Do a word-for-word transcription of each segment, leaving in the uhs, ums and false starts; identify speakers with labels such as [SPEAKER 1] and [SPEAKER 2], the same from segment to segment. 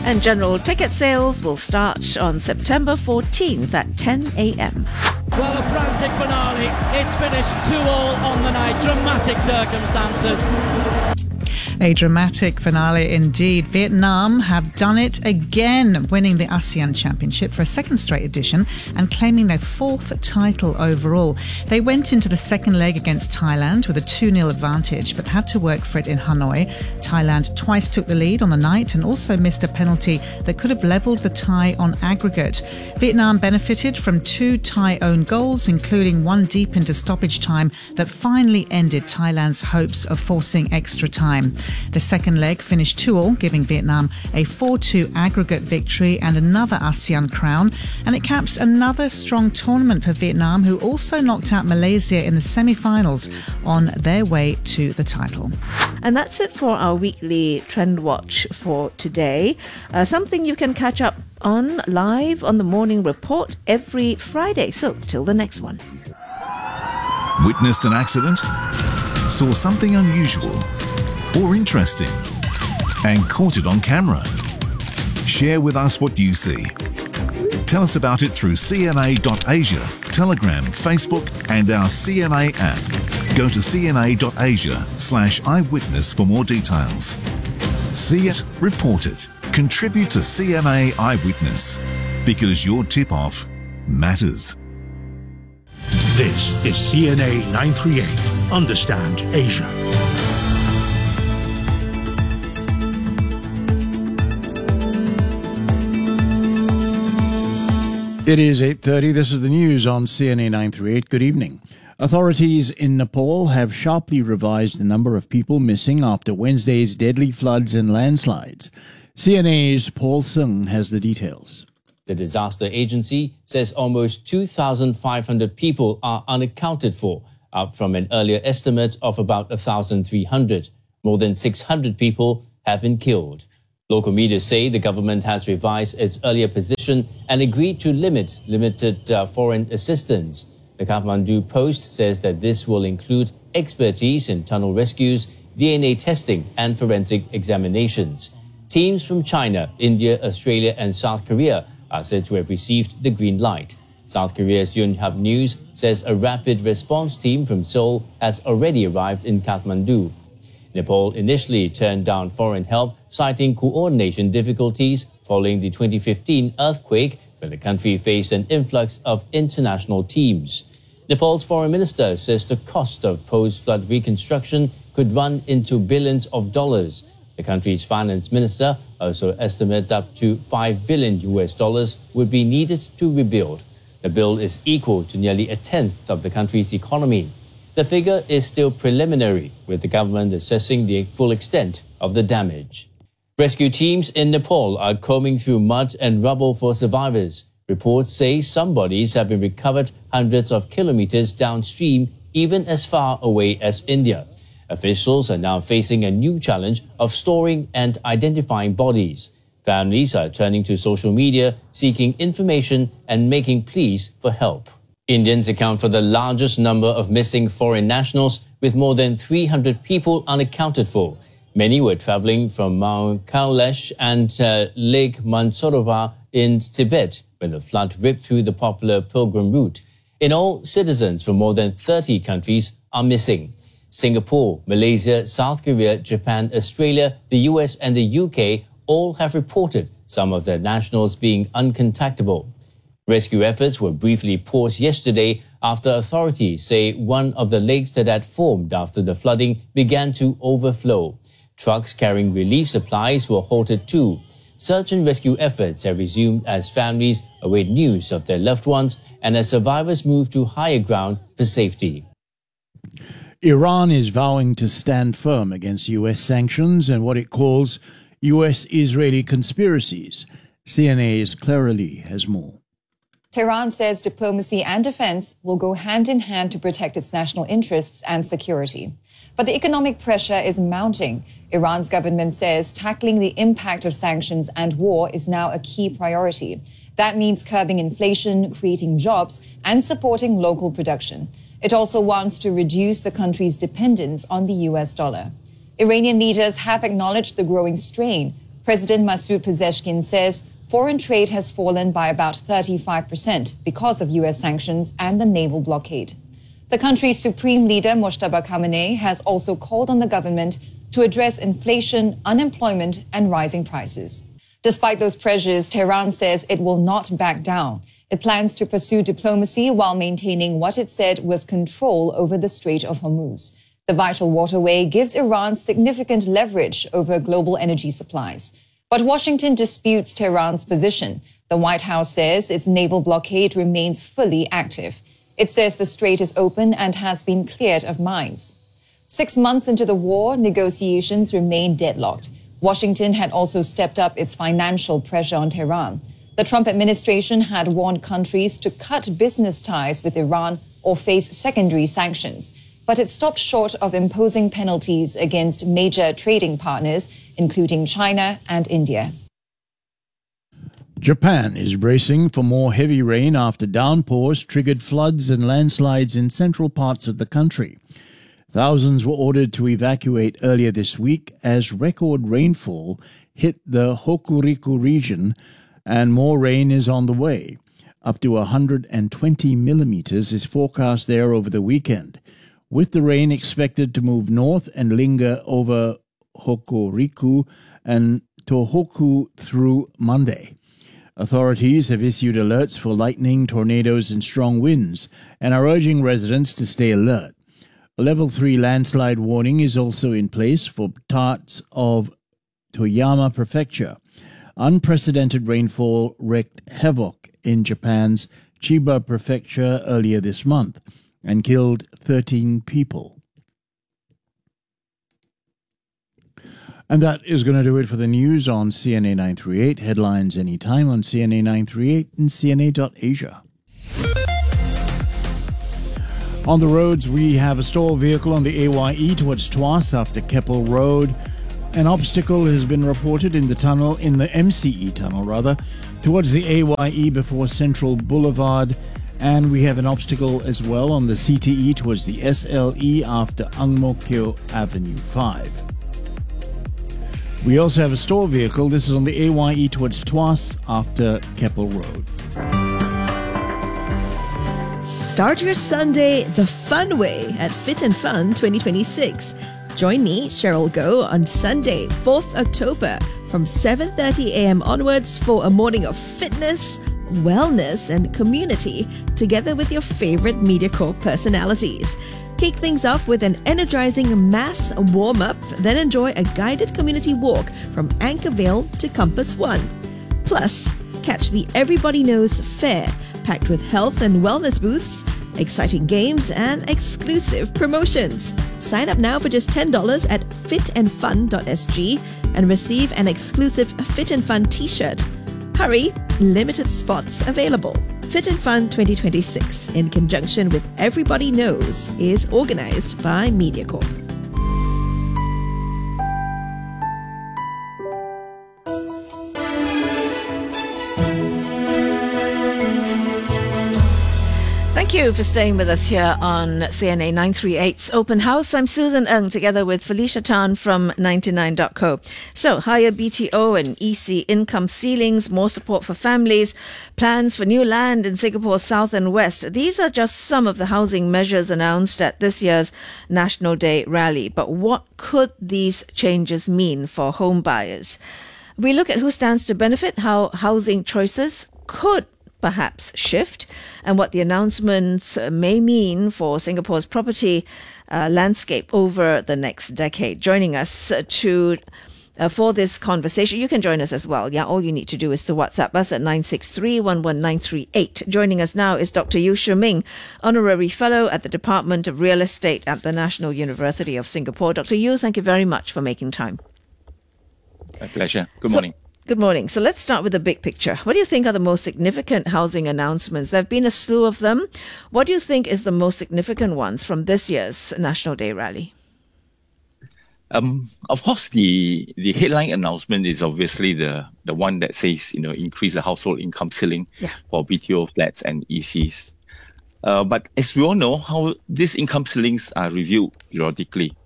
[SPEAKER 1] And general ticket sales will start on September fourteenth at ten a.m.
[SPEAKER 2] Well, a frantic finale. It's finished two all on the night. Dramatic circumstances.
[SPEAKER 3] A dramatic finale indeed. Vietnam have done it again, winning the ASEAN Championship for a second straight edition and claiming their fourth title overall. They went into the second leg against Thailand with a two nil advantage, but had to work for it in Hanoi. Thailand twice took the lead on the night and also missed a penalty that could have levelled the tie on aggregate. Vietnam benefited from two Thai-owned goals, including one deep into stoppage time that finally ended Thailand's hopes of forcing extra time. The second leg finished two all, giving Vietnam a four two aggregate victory and another ASEAN crown. And it caps another strong tournament for Vietnam, who also knocked out Malaysia in the semi-finals on their way to the title.
[SPEAKER 1] And that's it for our weekly Trend Watch for today. Uh, something you can catch up on live on the Morning Report every Friday. So till the next one.
[SPEAKER 4] Witnessed an accident? Saw something unusual or interesting and caught it on camera? Share with us what you see. Tell us about it through C N A dot asia, Telegram, Facebook and our C N A app. Go to C N A dot asia slash eyewitness for more details. See it, report it, contribute to C N A Eyewitness, because your tip-off matters.
[SPEAKER 5] This is C N A nine thirty-eight. Understand Asia.
[SPEAKER 6] It is eight thirty. This is the news on C N A nine thirty-eight. Good evening. Authorities in Nepal have sharply revised the number of people missing after Wednesday's deadly floods and landslides. C N A's Paul Sung has the details.
[SPEAKER 7] The disaster agency says almost two thousand five hundred people are unaccounted for, up from an earlier estimate of about one thousand three hundred. More than six hundred people have been killed. Local media say the government has revised its earlier position and agreed to limit limited uh, foreign assistance. The Kathmandu Post says that this will include expertise in tunnel rescues, D N A testing and forensic examinations. Teams from China, India, Australia and South Korea are said to have received the green light. South Korea's Yonhap News says a rapid response team from Seoul has already arrived in Kathmandu. Nepal initially turned down foreign help, citing coordination difficulties following the twenty fifteen earthquake, when the country faced an influx of international teams. Nepal's foreign minister says the cost of post-flood reconstruction could run into billions of dollars. The country's finance minister also estimates up to five billion U S dollars would be needed to rebuild. The bill is equal to nearly a tenth of the country's economy. The figure is still preliminary, with the government assessing the full extent of the damage. Rescue teams in Nepal are combing through mud and rubble for survivors. Reports say some bodies have been recovered hundreds of kilometers downstream, even as far away as India. Officials are now facing a new challenge of storing and identifying bodies. Families are turning to social media, seeking information and making pleas for help. Indians account for the largest number of missing foreign nationals, with more than three hundred people unaccounted for. Many were traveling from Mount Kailash and uh, Lake Mansarovar in Tibet when the flood ripped through the popular pilgrim route. In all, citizens from more than thirty countries are missing. Singapore, Malaysia, South Korea, Japan, Australia, the U S and the U K all have reported some of their nationals being uncontactable. Rescue efforts were briefly paused yesterday after authorities say one of the lakes that had formed after the flooding began to overflow. Trucks carrying relief supplies were halted too. Search and rescue efforts have resumed as families await news of their loved ones and as survivors move to higher ground for safety.
[SPEAKER 6] Iran is vowing to stand firm against U S sanctions and what it calls U S-Israeli conspiracies. C N A's Clara Lee has more.
[SPEAKER 8] Tehran says diplomacy and defense will go hand in hand to protect its national interests and security. But the economic pressure is mounting. Iran's government says tackling the impact of sanctions and war is now a key priority. That means curbing inflation, creating jobs, and supporting local production. It also wants to reduce the country's dependence on the U S dollar. Iranian leaders have acknowledged the growing strain. President Masoud Pezeshkian says foreign trade has fallen by about thirty-five percent because of U S sanctions and the naval blockade. The country's supreme leader, Mojtaba Khamenei, has also called on the government to address inflation, unemployment, and rising prices. Despite those pressures, Tehran says it will not back down. It plans to pursue diplomacy while maintaining what it said was control over the Strait of Hormuz. The vital waterway gives Iran significant leverage over global energy supplies. But Washington disputes Tehran's position. The White House says its naval blockade remains fully active. It says the strait is open and has been cleared of mines. Six months into the war, negotiations remain deadlocked. Washington had also stepped up its financial pressure on Tehran. The Trump administration had warned countries to cut business ties with Iran or face secondary sanctions. But it stopped short of imposing penalties against major trading partners, including China and India.
[SPEAKER 6] Japan is bracing for more heavy rain after downpours triggered floods and landslides in central parts of the country. Thousands were ordered to evacuate earlier this week as record rainfall hit the Hokuriku region, and more rain is on the way. Up to one hundred twenty millimeters is forecast there over the weekend, with the rain expected to move north and linger over Hokuriku and Tohoku through Monday. Authorities have issued alerts for lightning, tornadoes, and strong winds and are urging residents to stay alert. A level three landslide warning is also in place for parts of Toyama Prefecture. Unprecedented rainfall wreaked havoc in Japan's Chiba Prefecture earlier this month and killed thirteen people. And that is going to do it for the news on C N A nine thirty-eight. Headlines anytime on C N A nine thirty-eight and C N A dot asia. On the roads, we have a stalled vehicle on the A Y E towards Tuas after Keppel Road. An obstacle has been reported in the tunnel, in the M C E tunnel rather, towards the A Y E before Central Boulevard. And we have an obstacle as well on the C T E towards the S L E after Ang Mo Kio Avenue five. We also have a stalled vehicle. This is on the A Y E towards Tuas after Keppel Road.
[SPEAKER 9] Start your Sunday the fun way at Fit and Fun twenty twenty-six. Join me, Cheryl Go, on Sunday, fourth October from seven thirty a.m. onwards for a morning of fitness, wellness, and community together with your favorite MediaCorp personalities. Kick things off with an energizing mass warm-up, then enjoy a guided community walk from Anchorvale to Compass One. Plus, catch the Everybody Knows Fair, packed with health and wellness booths, exciting games, and exclusive promotions. Sign up now for just ten dollars at fit and fun dot s g and receive an exclusive Fit and Fun t-shirt. Hurry, limited spots available. Fit and Fun twenty twenty-six, in conjunction with Everybody Knows, is organized by MediaCorp.
[SPEAKER 1] Thank you for staying with us here on C N A nine thirty-eight's Open House. I'm Susan Ng, together with Felicia Tan from ninety-nine dot co. So, higher B T O and E C income ceilings, more support for families, plans for new land in Singapore's south and west. These are just some of the housing measures announced at this year's National Day rally. But what could these changes mean for home buyers? We look at who stands to benefit, how housing choices could perhaps shift, and what the announcements may mean for Singapore's property uh, landscape over the next decade. Joining us to uh, for this conversation, you can join us as well. Yeah, all you need to do is to WhatsApp us at nine six three, one one nine three eight. Joining us now is Doctor Yu Shiming, Honorary Fellow at the Department of Real Estate at the National University of Singapore. Doctor Yu, thank you very much for making time.
[SPEAKER 10] My pleasure. Good
[SPEAKER 1] So,
[SPEAKER 10] morning.
[SPEAKER 1] Good morning. So let's start with the big picture. What do you think are the most significant housing announcements? There have been a slew of them. What do you think is the most significant ones from this year's National Day rally?
[SPEAKER 10] Um, of course, the the headline announcement is obviously the the one that says, you know, increase the household income ceiling
[SPEAKER 1] Yeah.
[SPEAKER 10] for B T O flats and E Cs. Uh, but as we all know, how these income ceilings are reviewed periodically.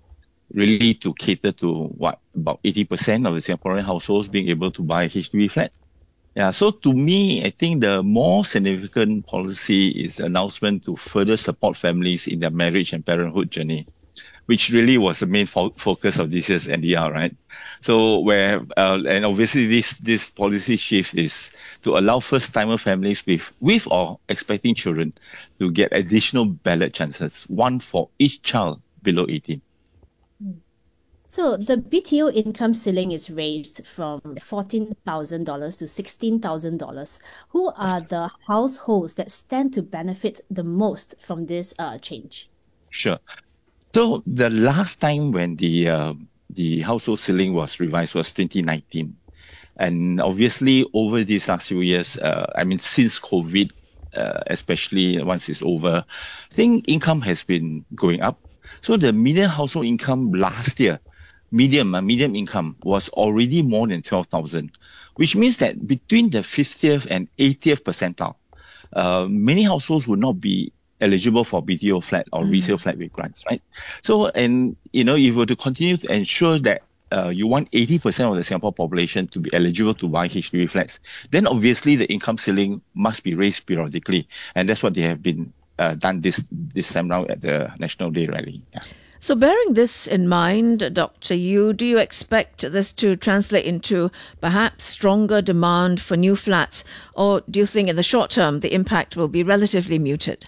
[SPEAKER 10] really to cater to what, about eighty percent of the Singaporean households being able to buy a H D B flat. Yeah, so to me, I think the more significant policy is the announcement to further support families in their marriage and parenthood journey, which really was the main fo- focus of this year's N D R, right? So where, uh, and obviously this this policy shift is to allow first-timer families with, with or expecting children to get additional ballot chances, one for each child below eighteen.
[SPEAKER 11] So the B T O income ceiling is raised from fourteen thousand dollars to sixteen thousand dollars. Who are the households that stand to benefit the most from this uh, change?
[SPEAKER 10] Sure. So the last time when the uh, the household ceiling was revised was twenty nineteen. And obviously over these last few years, uh, I mean, since COVID, uh, especially once it's over, I think income has been going up. So the median household income last year, medium, uh, medium income was already more than twelve thousand, which means that between the fiftieth and eightieth percentile, uh, many households would not be eligible for B T O flat or mm. resale flat with grants, right? So, and, you know, if you were to continue to ensure that uh, you want eighty percent of the Singapore population to be eligible to buy H D B flats, then obviously the income ceiling must be raised periodically. And that's what they have been uh, done this, this time round at the National Day rally. Yeah.
[SPEAKER 1] So bearing this in mind, Doctor Yew, do you expect this to translate into perhaps stronger demand for new flats, or do you think in the short term the impact will be relatively muted?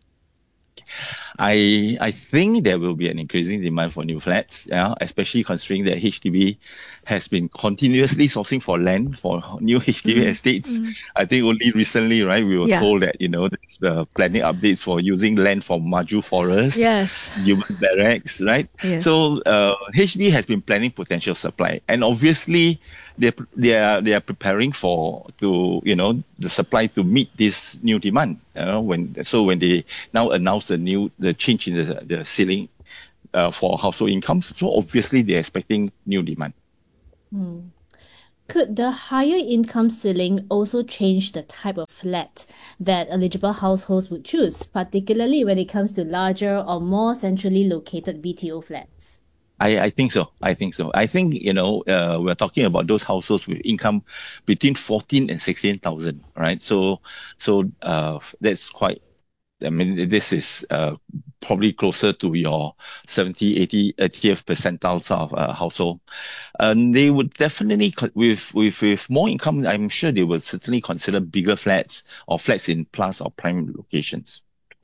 [SPEAKER 10] I I think there will be an increasing demand for new flats, yeah, especially considering that H D B has been continuously sourcing for land for new H D B mm-hmm. estates. Mm-hmm. I think only recently, right, we were yeah. told that, you know, there's uh, planning updates for using land from Maju Forest,
[SPEAKER 1] yes,
[SPEAKER 10] Human Barracks, right?
[SPEAKER 1] Yes.
[SPEAKER 10] So uh, H D B has been planning potential supply, and obviously they they are they are preparing for to you know the supply to meet this new demand. You know, when so when they now announce the new the change in the the ceiling uh, for household incomes, so obviously they're expecting new demand.
[SPEAKER 11] Hmm. Could the higher income ceiling also change the type of flat that eligible households would choose, particularly when it comes to larger or more centrally located B T O flats?
[SPEAKER 10] I, I think so. I think so. I think, you know, uh, we're talking about those households with income between fourteen and sixteen thousand, right? So, so, uh, that's quite, I mean, this is, uh, probably closer to your seventy, eighty, eightieth percentiles of uh, household. And they would definitely, with, with, with more income, I'm sure they would certainly consider bigger flats or flats in plus or prime locations.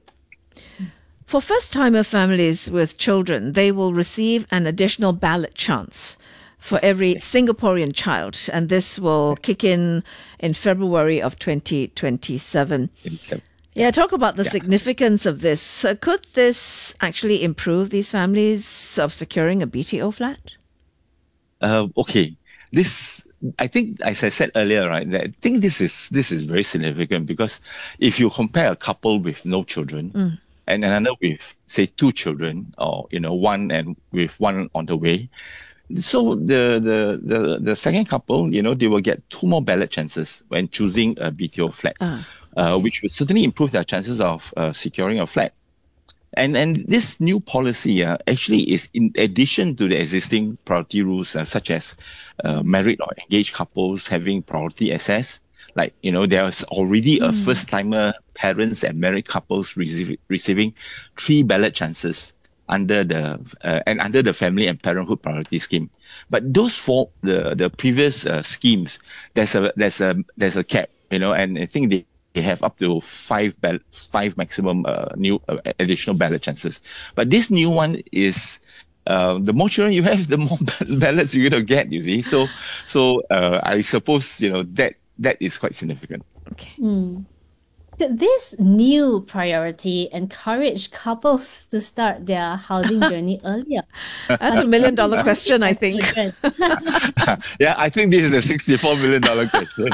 [SPEAKER 1] For first-timer families with children, they will receive an additional ballot chance for every Singaporean child, and this will kick in in February of twenty twenty-seven. Yeah, talk about the yeah. significance of this. Uh, could this actually improve these families of securing a B T O flat?
[SPEAKER 10] Uh, okay, this I think, as I said earlier, right, that I think this is this is very significant because if you compare a couple with no children. Mm. and another with, say, two children, or, you know, one and with one on the way. So the, the, the, the second couple, you know, they will get two more ballot chances when choosing a B T O flat, uh, uh, which will certainly improve their chances of uh, securing a flat. And and this new policy uh, actually is in addition to the existing priority rules, uh, such as uh, married or engaged couples having priority access. Like, you know, there's already a mm. first-timer parents and married couples receive, receiving three ballot chances under the uh, and under the Family and Parenthood Priority Scheme. But those four, the the previous uh, schemes, there's a there's a there's a cap, you know, and I think they. They have up to five ball- five maximum uh, new uh, additional ballot chances. But this new one is uh, the more children you have, the more ballots you're going to get. You see, so so uh, I suppose you know that that is quite significant.
[SPEAKER 1] Okay.
[SPEAKER 11] Mm. Could this new priority encourage couples to start their housing journey earlier?
[SPEAKER 1] That's a million dollar question, I think.
[SPEAKER 10] Yeah, I think this is a sixty-four million dollar question.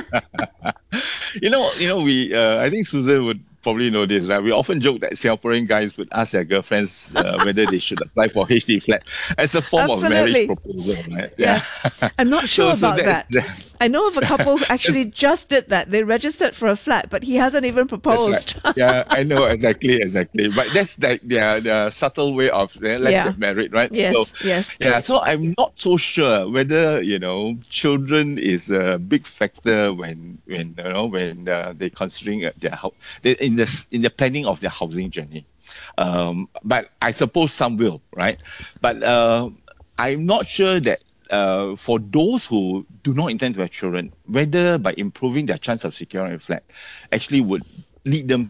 [SPEAKER 10] you know, you know, we. Uh, I think Susan would probably know this. Right? We often joke that Singaporean guys would ask their girlfriends uh, whether they should apply for H D B flat as a form
[SPEAKER 1] Absolutely.
[SPEAKER 10] of marriage proposal. Right? Yeah.
[SPEAKER 1] Yes. I'm not sure
[SPEAKER 10] so,
[SPEAKER 1] about
[SPEAKER 10] so
[SPEAKER 1] that.
[SPEAKER 10] that.
[SPEAKER 1] I know of a couple who actually just did that. They registered for a flat, but he hasn't even proposed.
[SPEAKER 10] Right. Yeah, I know exactly, exactly. But that's like their the subtle way of uh, let's
[SPEAKER 1] Yeah.
[SPEAKER 10] get married, right?
[SPEAKER 1] Yes,
[SPEAKER 10] So,
[SPEAKER 1] yes.
[SPEAKER 10] yeah. So I'm not so sure whether you know children is a big factor when when you know when uh, they considering uh, their house in the in the planning of their housing journey. Um, but I suppose some will, right? But uh, I'm not sure that. Uh, for those who do not intend to have children, whether by improving their chance of securing a flat actually would lead them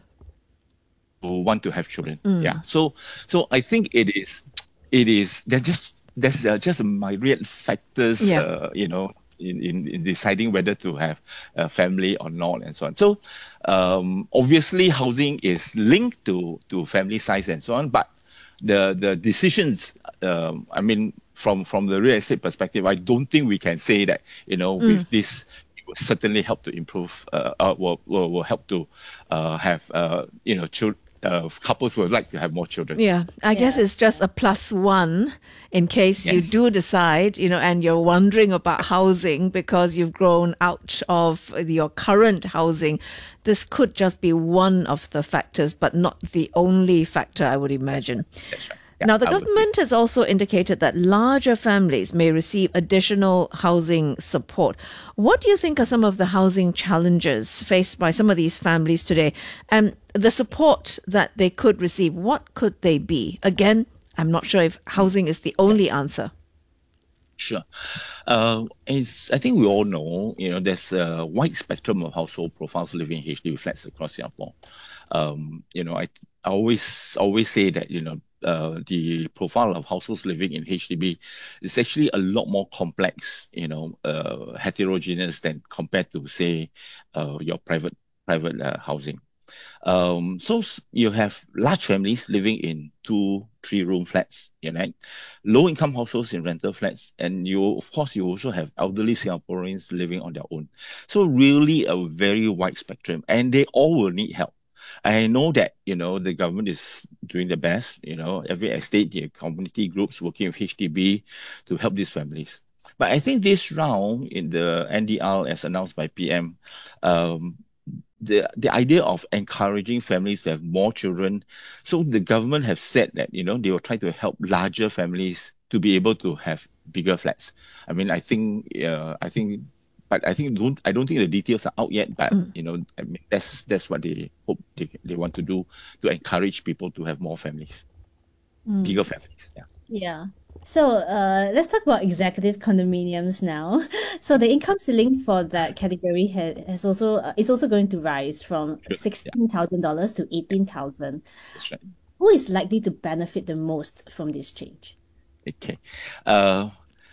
[SPEAKER 10] to want to have children.
[SPEAKER 1] Mm.
[SPEAKER 10] Yeah. So, so I think it is, it is. There's just there's uh, just a myriad factors.
[SPEAKER 1] Yeah.
[SPEAKER 10] Uh, you know, in, in in deciding whether to have a family or not, and so on. So, um, obviously, housing is linked to to family size and so on, but the the decisions. Um, I mean. From from the real estate perspective, I don't think we can say that you know
[SPEAKER 1] Mm.
[SPEAKER 10] with this it will certainly help to improve. Uh, uh will, will will help to uh have uh you know children. Uh, couples would like to have more children.
[SPEAKER 1] Yeah, I guess it's just a plus one in case you
[SPEAKER 10] Yes.
[SPEAKER 1] do decide, you know, and you're wondering about housing because you've grown out of your current housing. This could just be one of the factors, but not the only factor, I would imagine.
[SPEAKER 10] That's right.
[SPEAKER 1] Now, the
[SPEAKER 10] I would
[SPEAKER 1] government has also indicated that larger families may receive additional housing support. What do you think are some of the housing challenges faced by some of these families today? And the support that they could receive, what could they be? Again, I'm not sure if housing is the only answer.
[SPEAKER 10] Sure. Uh, it's, I think we all know, you know, there's a wide spectrum of household profiles living in H D B flats across Singapore. Um, you know, I, I always always say that, you know, uh, the profile of households living in H D B is actually a lot more complex, you know, uh, heterogeneous than compared to, say, uh, your private private uh, housing. Um, so s- you have large families living in two, three room flats, you know, right? Low income households in rental flats, and you, of course, you also have elderly Singaporeans living on their own. So really a very wide spectrum, and they all will need help. I know that, you know, the government is doing the best, you know, every estate, the community groups working with H D B to help these families. But I think this round in the N D R as announced by P M, um, the the idea of encouraging families to have more children. So the government have said that, you know, they will try to help larger families to be able to have bigger flats. I mean, I think, uh, I think, but I think don't I don't think the details are out yet. But
[SPEAKER 1] Mm.
[SPEAKER 10] you know, I mean, that's that's what they hope they they want to do to encourage people to have more families,
[SPEAKER 11] Mm.
[SPEAKER 10] bigger families. Yeah.
[SPEAKER 11] Yeah. So uh, let's talk about executive condominiums now. So the income ceiling for that category ha has also uh, is also going to rise from
[SPEAKER 10] Sure. Yeah,
[SPEAKER 11] sixteen thousand dollars to eighteen thousand.
[SPEAKER 10] that's right.
[SPEAKER 11] Who is likely to benefit the most from this change?
[SPEAKER 10] Okay. Uh,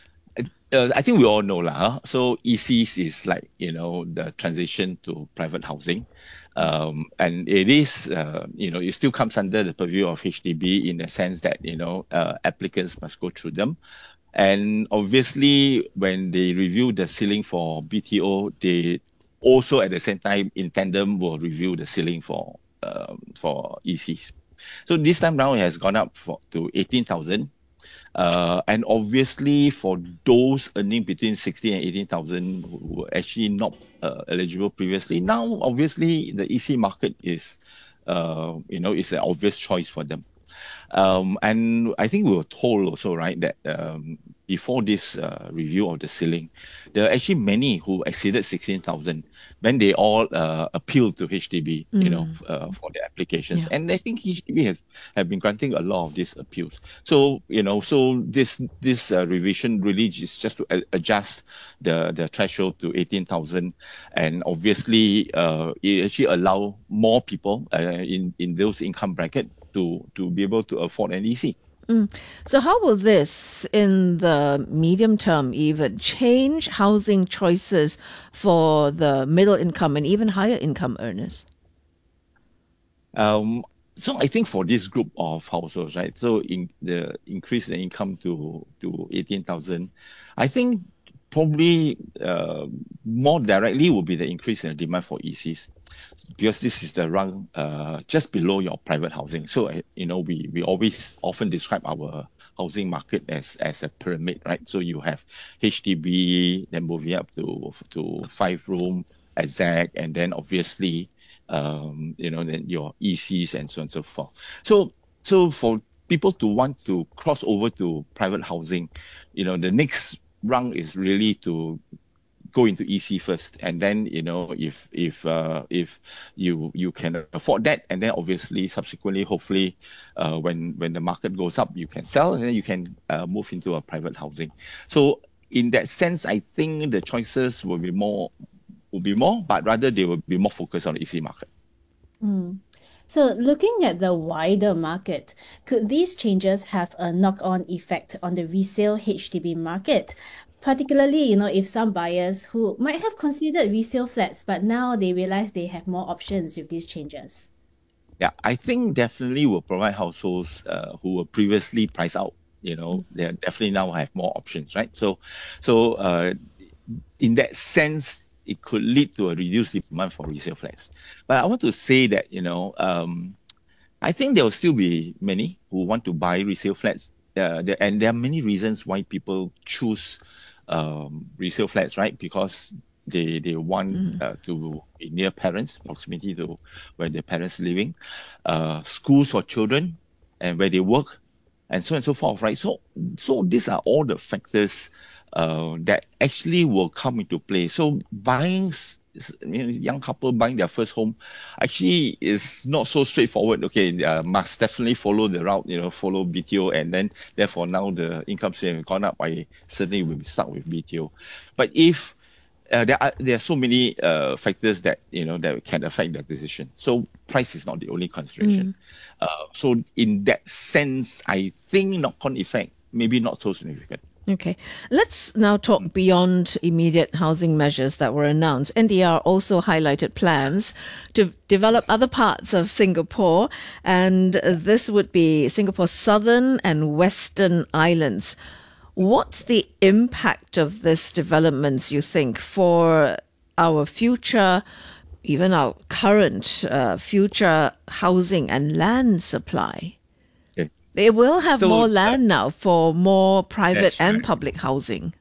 [SPEAKER 10] uh, I think we all know lah. Huh? So E Cs is like, you know, the transition to private housing. Um, and it is, uh, you know, it still comes under the purview of H D B in the sense that, you know, uh, applicants must go through them. And obviously, when they review the ceiling for B T O, they also at the same time in tandem will review the ceiling for um, for E Cs. So this time round, it has gone up for, to eighteen thousand. Uh, and obviously, for those earning between sixteen and eighteen thousand who were actually not uh, eligible previously, now obviously the E C market is, uh, you know, is an obvious choice for them. Um, and I think we were told also, right, that um, before this uh, review of the ceiling, there are actually many who exceeded sixteen thousand when they all uh, appealed to H D B, you know,
[SPEAKER 1] Mm.
[SPEAKER 10] uh, for their applications.
[SPEAKER 1] Yeah.
[SPEAKER 10] And I think H D B have, have been granting a lot of these appeals. So, you know, so this this uh, revision really is just to a- adjust the, the threshold to eighteen thousand. And obviously, uh, it actually allow more people uh, in, in those income bracket to, to be able to afford an E C.
[SPEAKER 1] Mm. So how will this, in the medium term even, change housing choices for the middle income and even higher income earners?
[SPEAKER 10] Um, so I think for this group of households, right, so in the increase the income to, to eighteen thousand, I think probably uh, more directly will be the increase in the demand for E Cs, because this is the rung uh, just below your private housing. So, uh, you know, we, we always often describe our housing market as, as a pyramid, right? So you have H D B, then moving up to, to five room, exec, and then obviously, um, you know, then your E Cs and so on and so forth. So, so for people to want to cross over to private housing, you know, the next rung is really to go into E C first, and then, you know, if if uh, if you you can afford that, and then obviously subsequently, hopefully, uh, when when the market goes up, you can sell, and then you can uh, move into a private housing. So in that sense, I think the choices will be more will be more, but rather they will be more focused on the E C market.
[SPEAKER 11] Mm. So looking at the wider market, could these changes have a knock-on effect on the resale H D B market? Particularly, you know, if some buyers who might have considered resale flats, but now they realize they have more options with these changes.
[SPEAKER 10] Yeah, I think definitely will provide households uh, who were previously priced out. You know, they definitely now have more options, right? So, so uh, in that sense, it could lead to a reduced demand for resale flats. But I want to say that, you know, um, I think there will still be many who want to buy resale flats. Uh, there, and there are many reasons why people choose um, resale flats, right? Because they they want mm. uh, to be near parents, proximity to where their parents are living, uh, schools for children, and where they work, and so on and so forth, right? So, so these are all the factors uh, that actually will come into play. So buying, you know, young couple buying their first home actually is not so straightforward. Okay, uh, must definitely follow the route, you know, follow B T O, and then therefore now the income stream has gone up. I certainly will be stuck with B T O. But if uh, there are there are so many uh, factors that, you know, that can affect that decision. So price is not the only consideration. Mm. Uh, so in that sense, I think knock-on effect maybe not so significant.
[SPEAKER 1] Okay, let's now talk beyond immediate housing measures that were announced. N D R also highlighted plans to develop other parts of Singapore, and this would be Singapore's southern and western islands. What's the impact of this developments, you think, for our future, even our current uh, future housing and land supply? They will have so, more land uh, now for more private and right. public housing.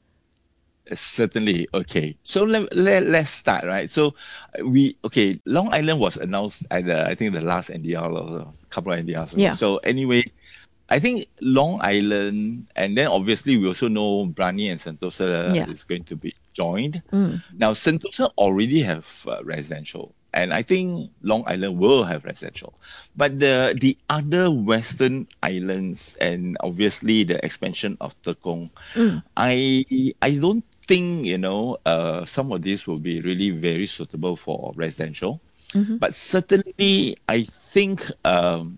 [SPEAKER 10] Certainly. Okay. So let, let, let's start, right? So we, okay, Long Island was announced at the, I think the last N D R or a couple of N D Rs.
[SPEAKER 1] Yeah.
[SPEAKER 10] So anyway, I think Long Island, and then obviously we also know Brani and Sentosa yeah. is going to be joined. Mm. Now, Sentosa already have uh, residential. And I think Long Island will have residential. But the the other western islands and obviously the expansion of Tekong, mm. I I don't think, you know, uh, some of these will be really very suitable for residential. Mm-hmm. But certainly, I think, um,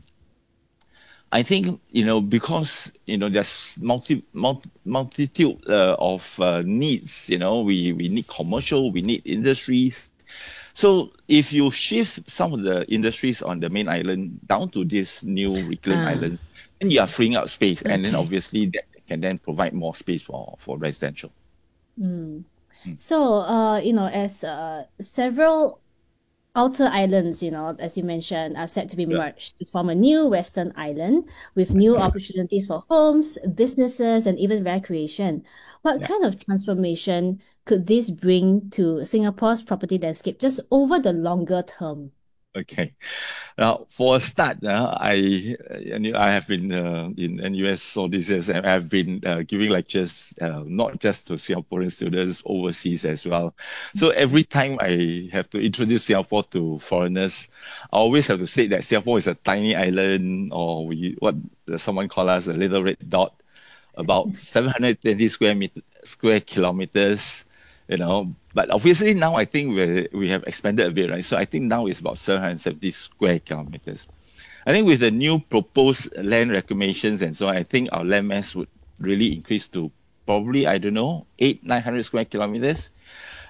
[SPEAKER 10] I think, you know, because, you know, there's multi, multi multitude uh, of uh, needs, you know, we, we need commercial, we need industries. So if you shift some of the industries on the main island down to these new reclaimed ah. islands, then you are freeing up space. Okay. And then obviously that can then provide more space for, for residential.
[SPEAKER 11] Mm. Mm. So, uh, you know, as uh, several outer islands, you know, as you mentioned, are set to be yeah. merged to form a new western island with new opportunities for homes, businesses, and even recreation. What yeah. kind of transformation could this bring to Singapore's property landscape just over the longer term?
[SPEAKER 10] Okay. Now, for a start, uh, I I have been uh, in N U S all these years, and I've been uh, giving lectures uh, not just to Singaporean students, overseas as well. So every time I have to introduce Singapore to foreigners, I always have to say that Singapore is a tiny island, or we what someone call us a little red dot, about seven hundred twenty square meter, square kilometers. You know, but obviously now I think we we have expanded a bit, right? So I think now it's about seven hundred seventy square kilometers. I think with the new proposed land reclamations and so on, I think our land mass would really increase to probably, I don't know, eight, nine hundred square kilometers.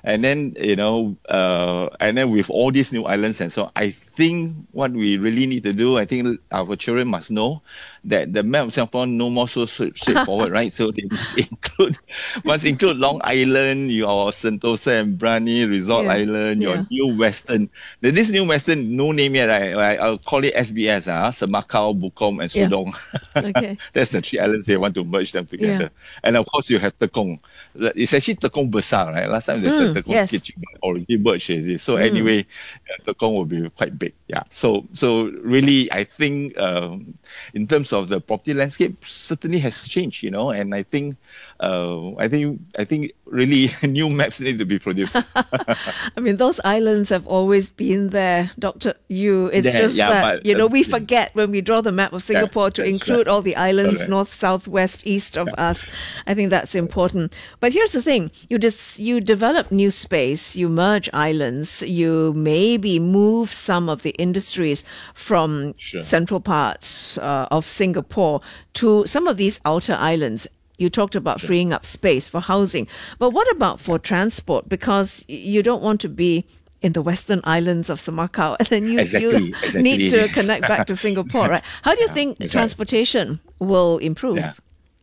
[SPEAKER 10] And then, you know, uh, and then with all these new islands and so on, I think what we really need to do, I think our children must know that the map of Singapore no more so straightforward, right? So they must include, must include Long Island, your Sentosa and Brani, Resort
[SPEAKER 1] Yeah.
[SPEAKER 10] Island, your
[SPEAKER 1] Yeah.
[SPEAKER 10] New Western. Then this New Western, no name yet, I, I, I'll call it S B S, uh, Semakau, Bukom, and
[SPEAKER 1] Yeah.
[SPEAKER 10] Sudong.
[SPEAKER 1] Okay.
[SPEAKER 10] That's the three islands they want to merge them together. And of course, you have Tekong. It's actually Tekong Besar, right? Last time they said
[SPEAKER 1] Mm,
[SPEAKER 10] Tekong
[SPEAKER 1] yes.
[SPEAKER 10] Kecil, but already merged. already. So
[SPEAKER 1] Mm.
[SPEAKER 10] anyway, uh, Tekong will be quite big. Yeah. So so really, I think um, in terms of the property landscape, certainly has changed. You know, and I think uh, I think I think really new maps need to be produced.
[SPEAKER 1] I mean, those islands have always been there, Doctor Yu. It's
[SPEAKER 10] Yeah,
[SPEAKER 1] just
[SPEAKER 10] yeah,
[SPEAKER 1] that,
[SPEAKER 10] but,
[SPEAKER 1] you know,
[SPEAKER 10] uh,
[SPEAKER 1] we forget when we draw the map of Singapore to
[SPEAKER 10] that's
[SPEAKER 1] include
[SPEAKER 10] right.
[SPEAKER 1] all the islands,
[SPEAKER 10] Correct.
[SPEAKER 1] north, south, west, east of us. I think that's important. But here's the thing. You dis- you develop new space, you merge islands, you maybe move some of the industries from
[SPEAKER 10] Sure.
[SPEAKER 1] central parts uh, of Singapore to some of these outer islands. You talked about freeing up space for housing. But what about for transport? Because you don't want to be in the western islands of Semakau and then you,
[SPEAKER 10] Exactly,
[SPEAKER 1] you
[SPEAKER 10] exactly
[SPEAKER 1] need
[SPEAKER 10] it
[SPEAKER 1] to
[SPEAKER 10] is.
[SPEAKER 1] connect back to Singapore, right? How do you think
[SPEAKER 10] that's right.
[SPEAKER 1] transportation will improve?
[SPEAKER 10] Yeah.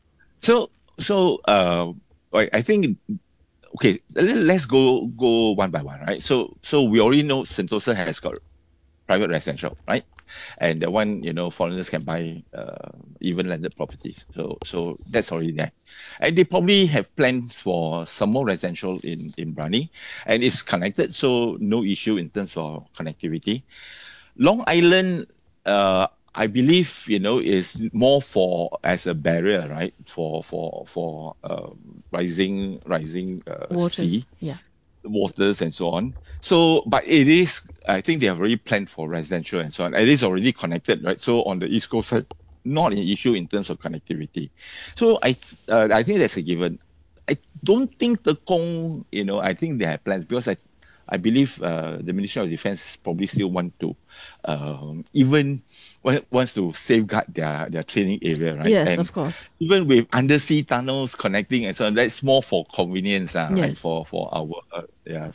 [SPEAKER 10] So so uh, I I think okay. let- Let's go go one by one, right? So so we already know Sentosa has got private residential, right? And the one, you know, foreigners can buy uh, even landed properties. So so that's already there. And they probably have plans for some more residential in, in Brani. And it's connected, so no issue in terms of connectivity. Long Island, uh, I believe, you know, is more for as a barrier, right? For for for um, rising rising uh,
[SPEAKER 1] Waters.
[SPEAKER 10] sea
[SPEAKER 1] Yeah.
[SPEAKER 10] waters and so on. So, but it is, I think they have already planned for residential and so on. It is already connected, right? So on the East Coast side, not an issue in terms of connectivity. So I, uh, I think that's a given. I don't think the Kong, you know, I think they have plans because I, I believe uh, the Ministry of Defence probably still want to, um, even wa- wants to safeguard their, their training area, right?
[SPEAKER 1] Yes,
[SPEAKER 10] And
[SPEAKER 1] of course.
[SPEAKER 10] even with undersea tunnels connecting and so on, that's more for convenience, uh, right?
[SPEAKER 1] Yes.
[SPEAKER 10] For for our uh, yeah,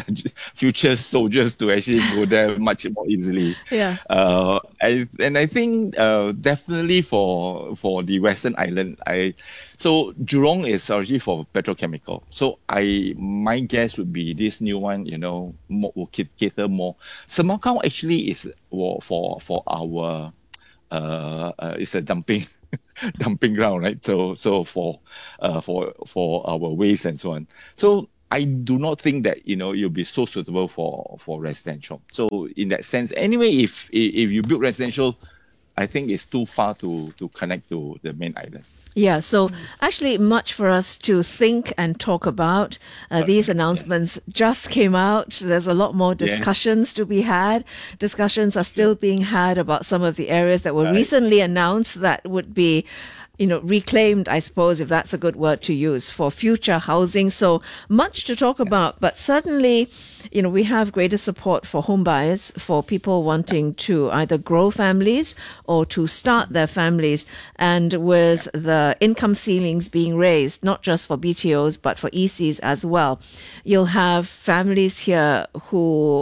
[SPEAKER 10] future soldiers to actually go there much more easily.
[SPEAKER 1] Yeah.
[SPEAKER 10] Uh, I, and I think uh, definitely for for the Western Island, I so Jurong is already for petrochemical. So I my guess would be this new one, you know, more, will ca- cater more. Semakau actually is for for for our uh, uh it's a dumping dumping ground, right? So so for uh for for our waste and so on. So I do not think that, you know, it'll be so suitable for for residential. So in that sense, anyway, if if you build residential, I think it's too far to to connect to the main island.
[SPEAKER 1] Yeah, so actually, much for us to think and talk about. Uh, these announcements just came out. There's a lot more
[SPEAKER 10] Yeah.
[SPEAKER 1] discussions to be had. Discussions are still being had about some of the areas that were
[SPEAKER 10] Right.
[SPEAKER 1] recently announced that would be, you know, reclaimed, I suppose, if that's a good word to use, for future housing. So much to talk about, but certainly, you know, we have greater support for home buyers, for people wanting to either grow families or to start their families. And with the income ceilings being raised, not just for B T Os, but for E Cs as well, you'll have families here who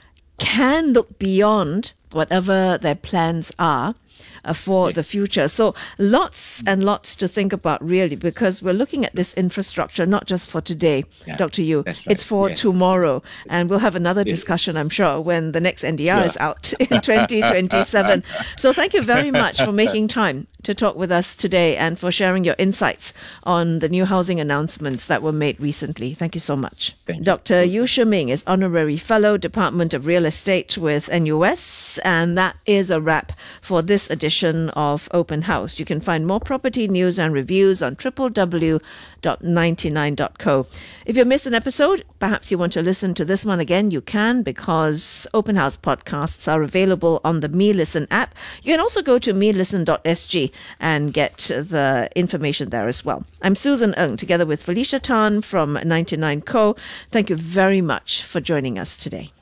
[SPEAKER 1] can look beyond whatever their plans are uh, for
[SPEAKER 10] Yes.
[SPEAKER 1] the future. So lots and lots to think about, really, because we're looking at this infrastructure not just for today,
[SPEAKER 10] Yeah,
[SPEAKER 1] Doctor Yu.
[SPEAKER 10] that's right.
[SPEAKER 1] It's for
[SPEAKER 10] Yes.
[SPEAKER 1] tomorrow. And we'll have another
[SPEAKER 10] Yes.
[SPEAKER 1] discussion, I'm sure, when the next N D R
[SPEAKER 10] Sure.
[SPEAKER 1] is out in twenty twenty-seven. So thank you very much for making time to talk with us today and for sharing your insights on the new housing announcements that were made recently. Thank you so much.
[SPEAKER 10] Thank you.
[SPEAKER 1] Doctor Yu Shiming is Honorary Fellow, Department of Real Estate with N U S. And that is a wrap for this edition of Open House. You can find more property news and reviews on w w w dot ninety-nine dot co. If you missed an episode, perhaps you want to listen to this one again, you can, because Open House podcasts are available on the Me Listen app. You can also go to me listen dot s g and get the information there as well. I'm Susan Ng, together with Felicia Tan from ninety-nine Co. Thank you very much for joining us today.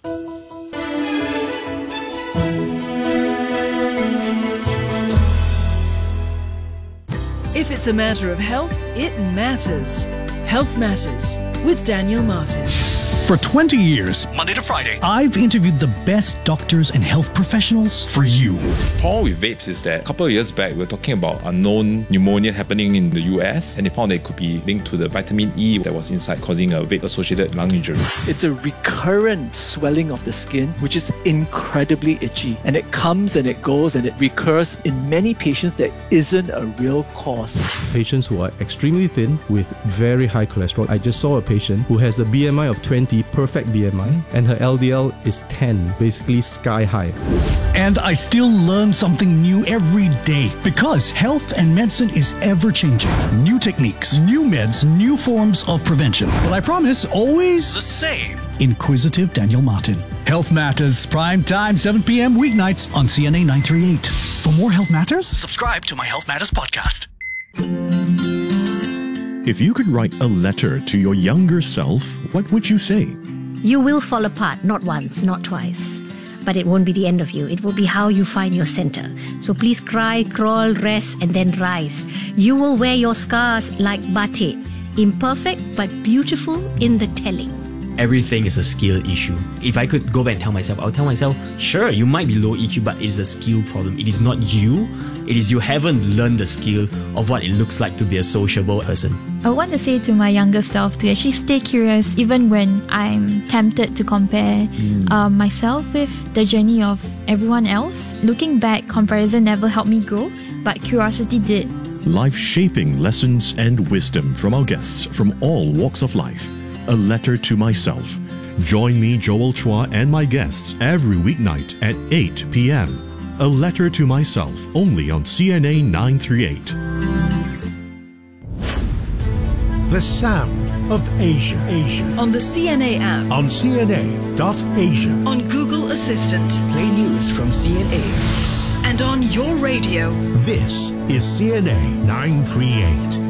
[SPEAKER 12] If it's a matter of health, it matters. Health Matters with Daniel Martin.
[SPEAKER 13] For twenty years, Monday to Friday, I've interviewed the best doctors and health professionals for you.
[SPEAKER 14] The problem with vapes is that a couple of years back, we were talking about unknown pneumonia happening in the U S, and they found that it could be linked to the vitamin E that was inside, causing a vape-associated lung injury.
[SPEAKER 15] It's a recurrent swelling of the skin, which is incredibly itchy, and it comes and it goes and it recurs in many patients that isn't a real cause.
[SPEAKER 16] Patients who are extremely thin with very high cholesterol. I just saw a patient who has a B M I of twenty, perfect B M I, and her L D L is ten, basically sky high.
[SPEAKER 13] And I still learn something new every day because health and medicine is ever changing. New techniques, new meds, new forms of prevention. But I promise, always the same. Inquisitive Daniel Martin. Health Matters, prime time, seven p.m. weeknights on C N A nine thirty-eight. For more Health Matters, subscribe to my Health Matters podcast.
[SPEAKER 17] If you could write a letter to your younger self, what would you say?
[SPEAKER 18] You will fall apart, not once, not twice. But it won't be the end of you. It will be how you find your center. So please cry, crawl, rest, and then rise. You will wear your scars like batik. Imperfect, but beautiful in the telling.
[SPEAKER 19] Everything is a skill issue. If I could go back and tell myself, I'll tell myself, sure, you might be low E Q, but it is a skill problem. It is not you. It is you haven't learned the skill of what it looks like to be a sociable person.
[SPEAKER 20] I want to say to my younger self to actually stay curious even when I'm tempted to compare mm. um, myself with the journey of everyone else. Looking back, comparison never helped me grow, but curiosity did.
[SPEAKER 17] Life-shaping lessons and wisdom from our guests from all walks of life. A letter to myself. Join me, Joel Chua, and my guests every weeknight at eight p.m. A letter to myself, only on C N A nine thirty-eight.
[SPEAKER 5] The sound of Asia. Asia.
[SPEAKER 12] On the C N A app.
[SPEAKER 5] On C N A dot asia.
[SPEAKER 12] On Google Assistant.
[SPEAKER 21] Play news from C N A.
[SPEAKER 12] And on your radio.
[SPEAKER 5] This is C N A nine thirty-eight.